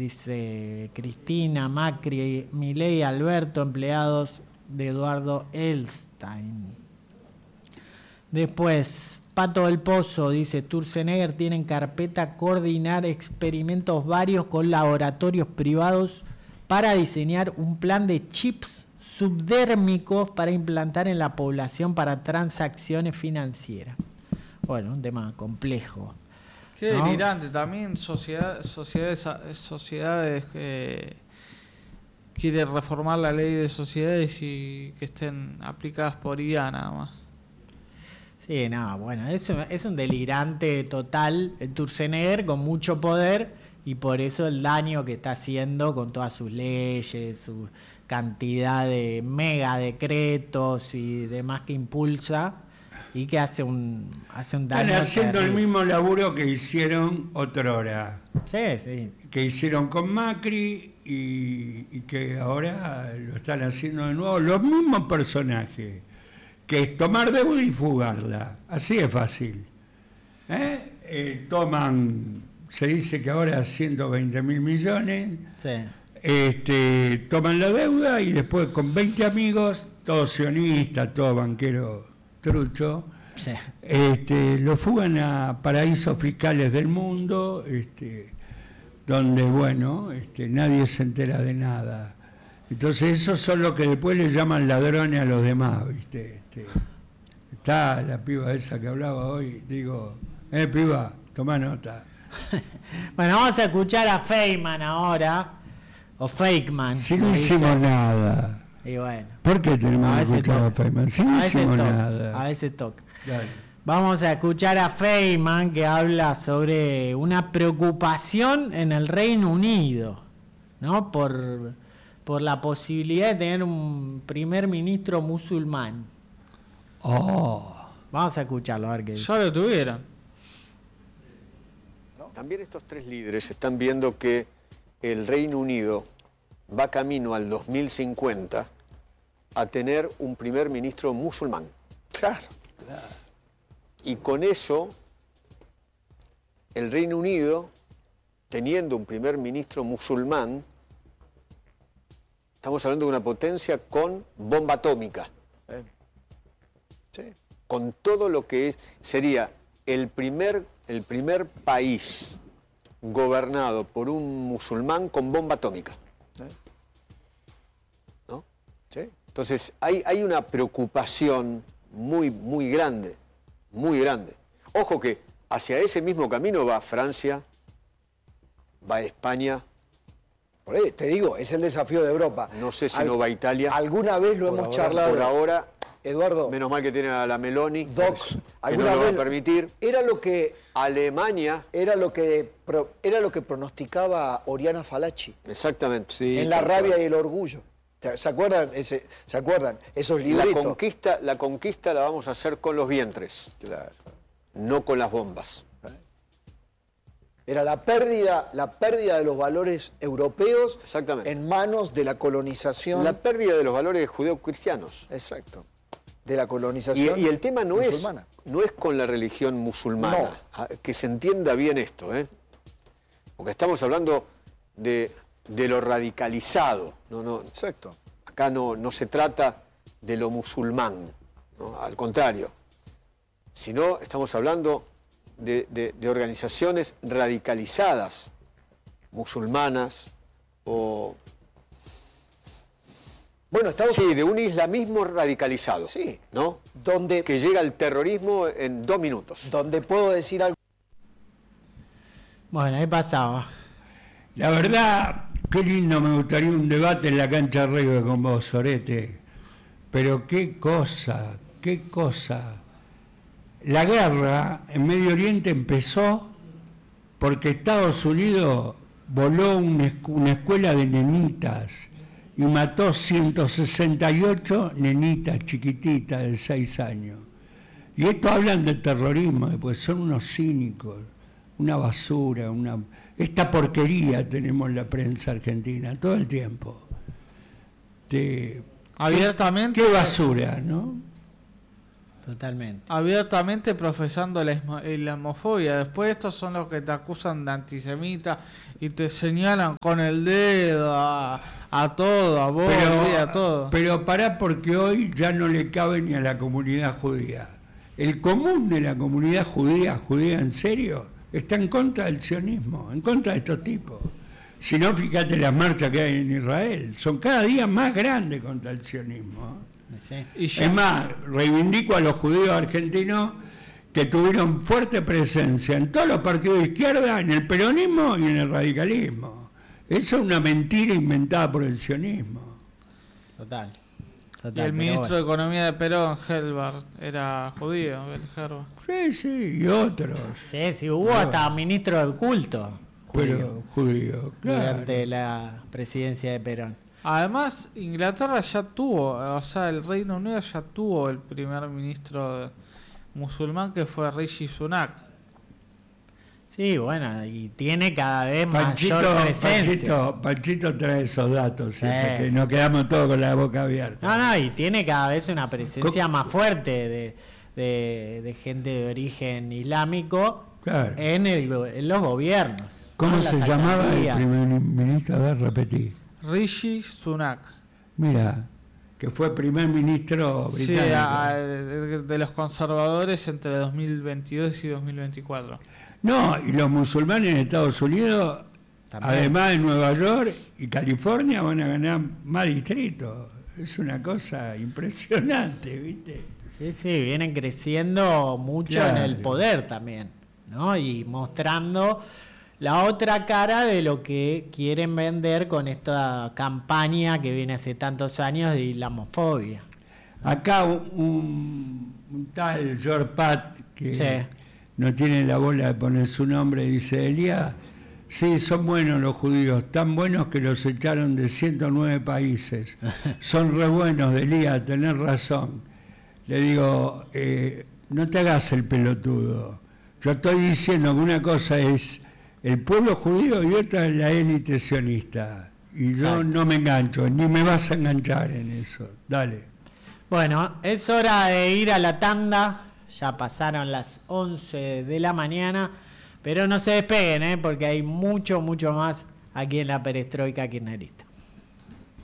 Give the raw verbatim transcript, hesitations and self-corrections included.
dice Cristina, Macri, Milei, Alberto, empleados de Eduardo Elstein. Después, Pato del Pozo, dice Sturzenegger tiene en carpeta coordinar experimentos varios con laboratorios privados para diseñar un plan de chips subdérmicos para implantar en la población para transacciones financieras. Bueno, un tema complejo. Qué ¿no? delirante. También sociedad, sociedades, sociedades que quiere reformar la ley de sociedades y que estén aplicadas por I A nada más. Sí, no, bueno, es un, es un delirante total, el Sturzenegger con mucho poder y por eso el daño que está haciendo con todas sus leyes, su cantidad de mega decretos y demás que impulsa y que hace un, hace un daño. Están haciendo terrible. el mismo laburo que hicieron otrora. Sí, sí. Que hicieron con Macri y, y que ahora lo están haciendo de nuevo los mismos personajes. Que es tomar deuda y fugarla. Así es fácil. ¿Eh? Eh, toman, se dice que ahora ciento veinte mil millones, Sí. este, toman la deuda y después con veinte amigos, todos sionistas, todos banqueros truchos, Sí. este, lo fugan a paraísos fiscales del mundo, este, donde, bueno, este, nadie se entera de nada. Entonces esos son los que después le llaman ladrones a los demás, ¿viste? Este, está la piba esa que hablaba hoy, digo, eh, piba, toma nota. Bueno, vamos a escuchar a Feynman ahora, o Fakeman. Si no como hicimos dicen. nada. Y bueno. ¿Por qué A tenemos que veces escuchar a toca. Feynman? Si no A veces hicimos toca, nada. a veces toca. Dale. Vamos a escuchar a Feynman que habla sobre una preocupación en el Reino Unido, ¿no? Por, por la posibilidad de tener un primer ministro musulmán. Oh. Vamos a escucharlo, a ver qué dice. Ya lo tuvieron. También estos tres líderes están viendo que el Reino Unido va camino al dos mil cincuenta a tener un primer ministro musulmán. Claro, claro. Y con eso, el Reino Unido, teniendo un primer ministro musulmán, estamos hablando de una potencia con bomba atómica. Eh, Sí. Con todo lo que es, sería el primer, el primer país gobernado por un musulmán con bomba atómica. Eh, ¿No? Sí. Entonces, hay, hay una preocupación muy, muy grande, muy grande. Ojo que hacia ese mismo camino va Francia, va España, Por ahí, te digo, es el desafío de Europa. no sé si Al- no va Italia. Alguna vez lo Por hemos ahora- charlado. Por ahora, Eduardo, menos mal que tiene a la Meloni, Doc, que no alguna lo va vez a permitir. Era lo que Alemania, era lo que pro- era lo que pronosticaba Oriana Fallaci exactamente. Sí, en La tal rabia cual. y el orgullo. ¿Se acuerdan ese, se acuerdan esos La libritos? conquista, la conquista la vamos a hacer con los vientres, Claro. no con las bombas. Era la pérdida, la pérdida de los valores europeos Exactamente. en manos de la colonización. La pérdida de los valores judeocristianos. Exacto. De la Y, colonización. y el tema no es, musulmana. no es con la religión musulmana. No. Ah, que se entienda bien esto, ¿eh? Porque estamos hablando de, de lo radicalizado. No, no, Exacto. acá no, no se trata de lo musulmán, ¿no? Al contrario. Sino estamos hablando de, de- de organizaciones radicalizadas, musulmanas, o Bueno, Estados sí, de un islamismo radicalizado, Sí. ¿no? donde, Que llega al terrorismo en dos minutos. donde puedo decir algo. Bueno, ahí pasaba. La verdad, qué lindo, me gustaría un debate en la cancha de River con vos, Sorete. Pero qué cosa, qué cosa. La guerra en Medio Oriente empezó porque Estados Unidos voló una, escu- una escuela de nenitas y mató ciento sesenta y ocho nenitas chiquititas de seis años. Y esto hablan de terrorismo, pues son unos cínicos, una basura, una esta porquería tenemos en la prensa argentina todo el tiempo. De, Abiertamente. qué basura, ¿no? Totalmente. abiertamente profesando la ismo- islamofobia. Después estos son los que te acusan de antisemita y te señalan con el dedo a, a todo, a vos, a todo. Pero pará, porque hoy ya no le cabe ni a la comunidad judía. El común de la comunidad judía, judía en serio, está en contra del sionismo, en contra de estos tipos. Si no, fíjate las marchas que hay en Israel, son cada día más grandes contra el sionismo. Sí. Y ya- Es más, reivindico a los judíos argentinos que tuvieron fuerte presencia en todos los partidos de izquierda, en el peronismo y en el radicalismo. Eso es una mentira inventada por el sionismo. Total. y Total, el pero ministro bueno. de Economía de Perón, Helbert, era judío, el Helbert. Sí, sí, y otros. Sí, sí, hubo hasta ministro del culto judío Pero judíos, claro. durante la presidencia de Perón. Además, Inglaterra ya tuvo, o sea, el Reino Unido ya tuvo el primer ministro musulmán que fue Rishi Sunak. Sí, bueno, y tiene cada vez Panchito, mayor presencia. Panchito, Panchito trae esos datos, siempre, Sí. que nos quedamos todos con la boca abierta. No, no, y tiene cada vez una presencia Co- más fuerte de, de, de gente de origen islámico Claro. en, el, go- en los gobiernos. ¿Cómo en se las llamaba el alcaldías. primer ministro? A ver, repetí. Rishi Sunak. Mira, que fue primer ministro Sí, británico. a- a- de de los conservadores entre dos mil veintidós y dos mil veinticuatro. No, y los musulmanes en Estados Unidos, También. además de Nueva York y California, van a ganar más distritos. Es una cosa impresionante, ¿viste? Sí, sí, vienen creciendo mucho Claro. en el poder también, ¿no? Y mostrando la otra cara de lo que quieren vender con esta campaña que viene hace tantos años de islamofobia. Acá un, un tal George Pat, que Sí. no tiene la bola de poner su nombre, dice, Elías, sí, son buenos los judíos, tan buenos que los echaron de ciento nueve países. Son re buenos, Elías, tenés razón. Le digo, eh, no te hagas el pelotudo. Yo estoy diciendo que una cosa es el pueblo judío y otra es la élite sionista. Y yo Exacto. no me engancho, ni me vas a enganchar en eso. Dale. Bueno, es hora de ir a la tanda. Ya pasaron las once de la mañana. Pero no se despeguen, ¿eh? Porque hay mucho, mucho más aquí en la Perestroika Kirchnerista.